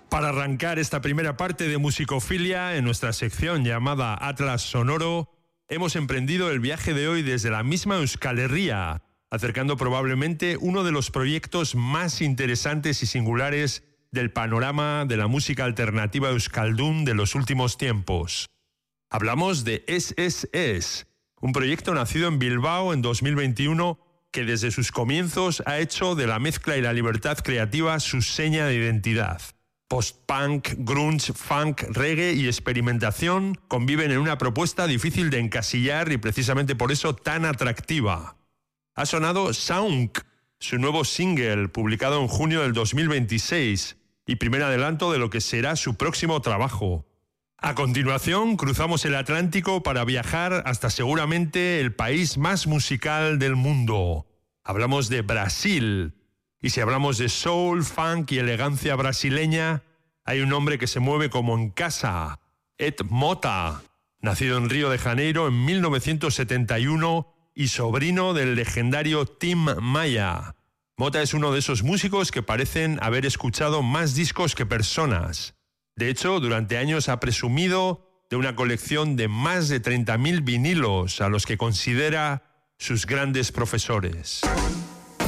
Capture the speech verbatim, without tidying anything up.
Para arrancar esta primera parte de Musicofilia en nuestra sección llamada Atlas Sonoro, hemos emprendido el viaje de hoy desde la misma Euskal Herria, acercando probablemente uno de los proyectos más interesantes y singulares del panorama de la música alternativa euskaldun de los últimos tiempos. Hablamos de S S S, un proyecto nacido en Bilbao en dos mil veintiuno que desde sus comienzos ha hecho de la mezcla y la libertad creativa su seña de identidad. Post-punk, grunge, funk, reggae y experimentación conviven en una propuesta difícil de encasillar y precisamente por eso tan atractiva. Ha sonado Saunk, su nuevo single, publicado en junio del dos mil veintiséis, y primer adelanto de lo que será su próximo trabajo. A continuación, cruzamos el Atlántico para viajar hasta seguramente el país más musical del mundo. Hablamos de Brasil. Y si hablamos de soul, funk y elegancia brasileña, hay un hombre que se mueve como en casa, Ed Mota, nacido en Río de Janeiro en mil novecientos setenta y uno y sobrino del legendario Tim Maya. Mota es uno de esos músicos que parecen haber escuchado más discos que personas. De hecho, durante años ha presumido de una colección de más de treinta mil vinilos a los que considera sus grandes profesores.